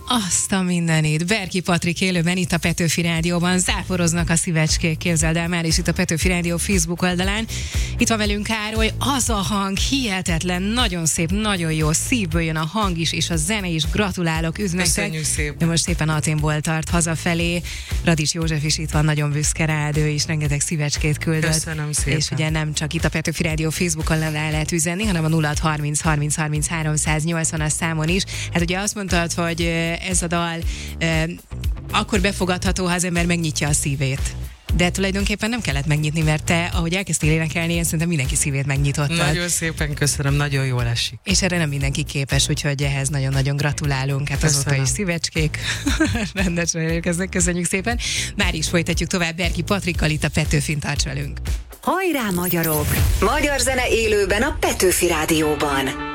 Azt a mindenit. Berki Patrik élőben itt a Petőfi Rádióban. Záporoznak a szívecskék, képzeld el, már is itt a Petőfi Rádió Facebook oldalán. Itt van velünk Károly, az a hang hihetetlen, nagyon szép, nagyon jó, szívből jön a hang is, és a zene is. Gratulálok, üdvözlök. Köszönjük szépen. De most szépen Athénból tart hazafelé. Radics József is itt van, nagyon büszke rád, ő is rengeteg szívecskét küldött. Köszönöm szépen. És ugye nem csak itt a Petőfi Rádió Facebookon lehet üzenni, hanem a 0630 30 30 380-as számon is. Hát ugye azt mondtad, hogy ez a dal akkor befogadható, ha az ember megnyitja a szívét. De tulajdonképpen nem kellett megnyitni, mert te, ahogy elkezdtél énekelni, én szerintem mindenki szívét megnyitottad. Nagyon szépen köszönöm, nagyon jól esik. És erre nem mindenki képes, úgyhogy ehhez nagyon-nagyon gratulálunk. Hát azóta is szívecskék rendesen érkeznek, köszönjük szépen. Már is folytatjuk tovább Berki Patrikkal itt a Petőfin, tarts velünk. Hajrá magyarok! Magyar zene élőben a Petőfi Rádióban.